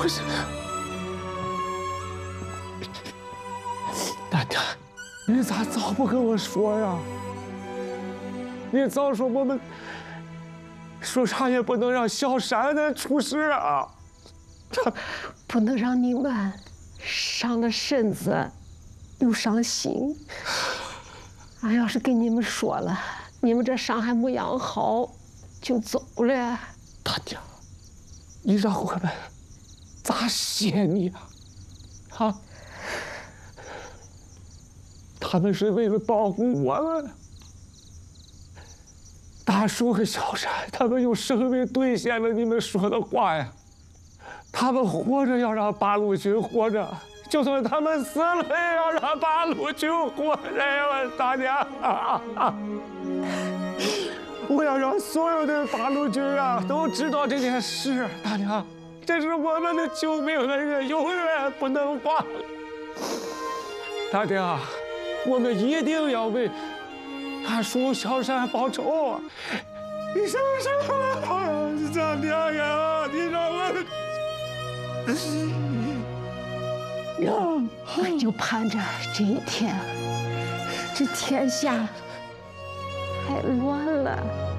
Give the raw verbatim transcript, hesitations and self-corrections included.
不是，大娘，你咋早不跟我说呀？你早说我们说啥也不能让小山的出事啊！ 不能让你们伤了身子，又伤心。俺要是跟你们说了，你们这伤还没养好，就走了。 大娘，你让我们咋谢你啊？啊？他们是为了保护我们。大树和小山，他们用生命兑现了你们说的话呀。他们活着要让八路军活着，就算他们死了也要让八路军活着呀！大娘，啊啊、我要让所有的八路军啊都知道这件事。大娘，这是我们的救命恩人，永远不能忘。大娘，我们一定要为大树、小山报仇！你什么时候了？大娘呀，你让我…… 娘，我就盼着这一天，这天下太乱了。